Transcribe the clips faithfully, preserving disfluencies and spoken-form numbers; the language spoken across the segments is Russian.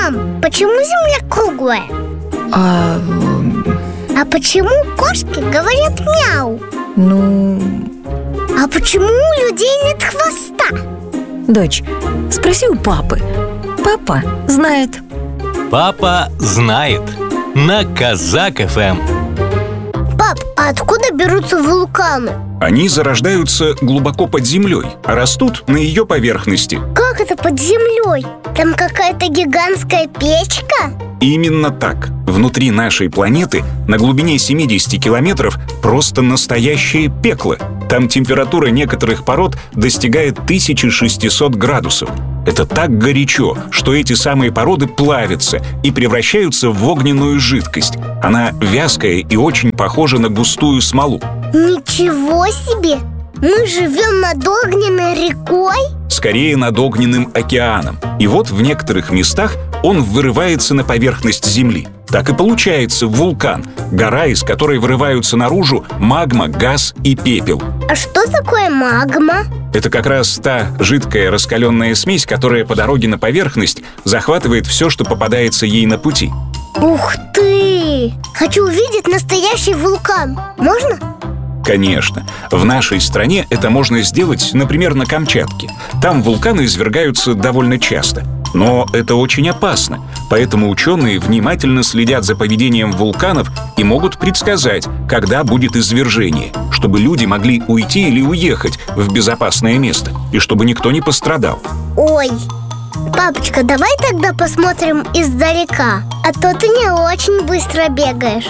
Мам, почему Земля круглая? А... А почему кошки говорят мяу? Ну... А почему у людей нет хвоста? Дочь, спроси у папы. Папа знает. Папа знает. На Казак эф эм. Пап, а откуда берутся вулканы? Они зарождаются глубоко под землей, а растут на ее поверхности. Как это под землей? Там какая-то гигантская печка? Именно так. Внутри нашей планеты на глубине семьдесят километров просто настоящее пекло. Там температура некоторых пород достигает тысяча шестьсот градусов. Это так горячо, что эти самые породы плавятся и превращаются в огненную жидкость. Она вязкая и очень похожа на густую смолу. Ничего себе! Мы живем над огненной рекой? Скорее, над огненным океаном. И вот в некоторых местах он вырывается на поверхность Земли. Так и получается вулкан, гора, из которой вырываются наружу магма, газ и пепел. А что такое магма? Это как раз та жидкая раскаленная смесь, которая по дороге на поверхность захватывает все, что попадается ей на пути. Ух ты! Хочу увидеть настоящий вулкан. Можно? Конечно. В нашей стране это можно сделать, например, на Камчатке. Там вулканы извергаются довольно часто. Но это очень опасно, поэтому ученые внимательно следят за поведением вулканов и могут предсказать, когда будет извержение, чтобы люди могли уйти или уехать в безопасное место, и чтобы никто не пострадал. Ой, папочка, давай тогда посмотрим издалека, а то ты не очень быстро бегаешь.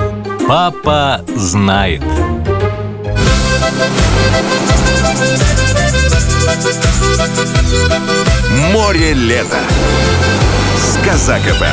Папа знает. Море лета с Казак эф эм.